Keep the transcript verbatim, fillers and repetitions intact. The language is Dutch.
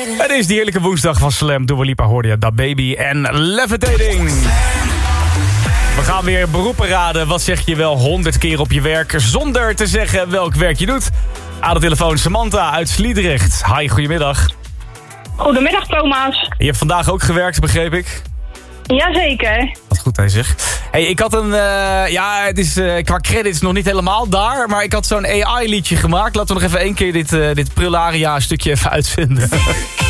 Het is die heerlijke woensdag van Slam. Dua Lipa hoorde je, Da Baby en Levitating. We gaan weer beroepen raden. Wat zeg je wel honderd keer op je werk zonder te zeggen welk werk je doet? Aan de telefoon Samantha uit Sliedrecht. Hi, goedemiddag. Goedemiddag, Thomas. Je hebt vandaag ook gewerkt, begreep ik? Jazeker. Wat goed, hij zegt. Hey, ik had een... Uh, ja, het is uh, qua credits nog niet helemaal daar. Maar ik had zo'n A I-liedje gemaakt. Laten we nog even één keer dit, uh, dit Prularia stukje even uitvinden.